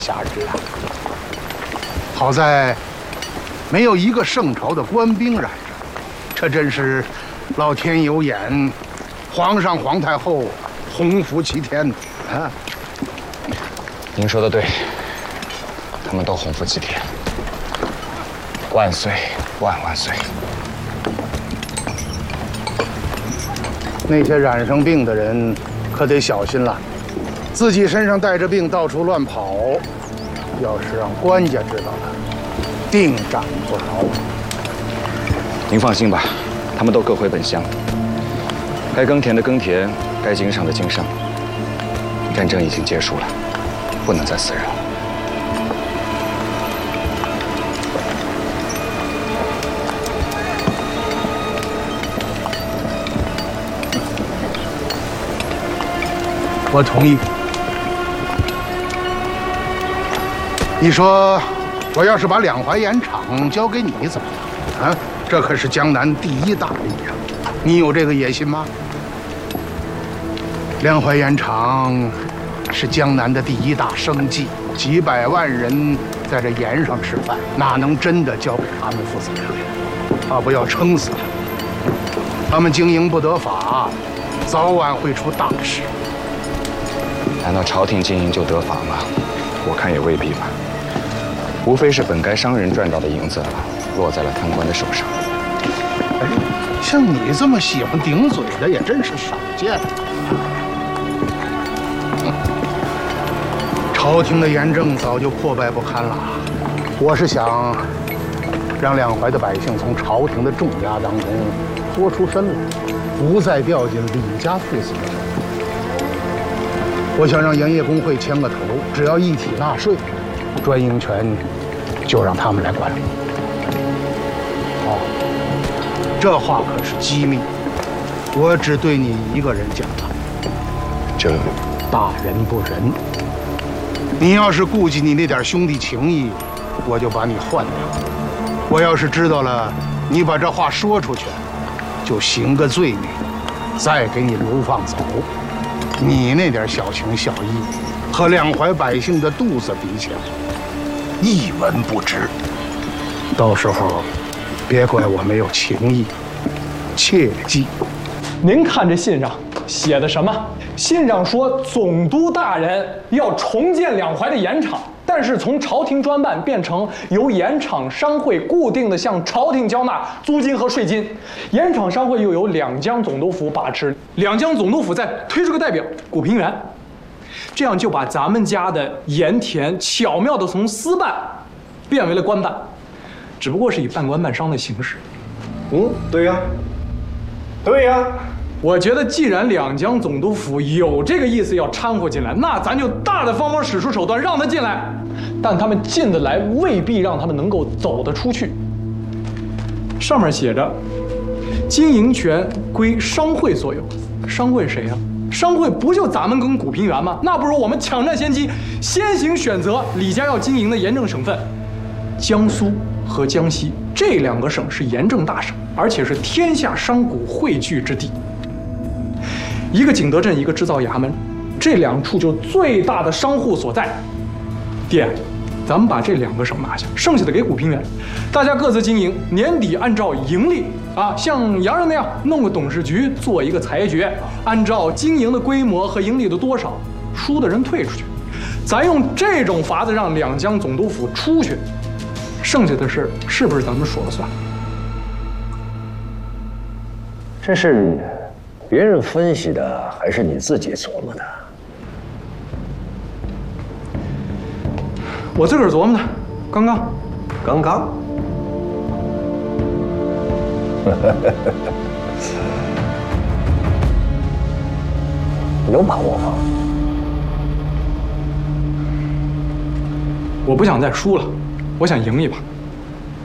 夏日啊！好在没有一个圣朝的官兵染上，这真是老天有眼，皇上、皇太后洪福齐天啊！ 您说的对，他们都洪福齐天，万岁万万岁！ 那些染上病的人可得小心了，自己身上带着病到处乱跑，要是让官家知道了，定斩不饶。 您放心吧，他们都各回本乡，该耕田的耕田，该经商的经商。战争已经结束了，不能再死人了。 我同意。你说，我要是把两淮盐场交给你怎么样？啊，这可是江南第一大利呀！你有这个野心吗？两淮盐场是江南的第一大生计，几百万人在这盐上吃饭，哪能真的交给他们负责任？他不要撑死他们，他们经营不得法，早晚会出大事。 难道朝廷经营就得法吗？我看也未必吧。无非是本该商人赚到的银子，落在了贪官的手上。 哎，像你这么喜欢顶嘴的，也真是少见。朝廷的盐政早就破败不堪了。我是想让两淮的百姓从朝廷的重压当中脱出身来，不再掉进李家父子的手。我想让盐业工会牵个头，只要一体纳税，专营权就让他们来管理。哦，这话可是机密，我只对你一个人讲了。 这大人不仁，你要是顾及你那点兄弟情谊，我就把你换掉。我要是知道了你把这话说出去，就行个罪名，再给你流放走。你那点小情小义，和两淮百姓的肚子比起来，一文不值。到时候，别怪我没有情义，切记。 您看这信上写的什么？信上说总督大人要重建两淮的盐场，但是从朝廷专办变成由盐场商会固定的向朝廷交纳租金和税金，盐场商会又由两江总督府把持，两江总督府再推出个代表古平原，这样就把咱们家的盐田巧妙地从私办变为了官办，只不过是以半官半商的形式。 对呀，对呀。 我觉得，既然两江总督府有这个意思要掺和进来，那咱就大大方方使出手段让他进来。但他们进得来，未必让他们能够走得出去。上面写着，经营权归商会所有。商会谁呀？商会不就咱们跟古平原吗？那不如我们抢占先机，先行选择李家要经营的盐政省份，江苏和江西这两个省是盐政大省，而且是天下商贾汇聚之地。一个景德镇，一个织造衙门，这两处就最大的商户所在。爹，咱们把这两个省拿下，剩下的给古平原，大家各自经营，年底按照盈利啊，像洋人那样弄个董事局，做一个裁决，按照经营的规模和盈利的多少，输的人退出去。咱用这种法子让两江总督府出去，剩下的事是不是咱们说了算？ 这是别人分析的，还是你自己琢磨的？ 我自个儿琢磨的，刚刚。 刚刚。有把握吗？ 我不想再输了，我想赢一把。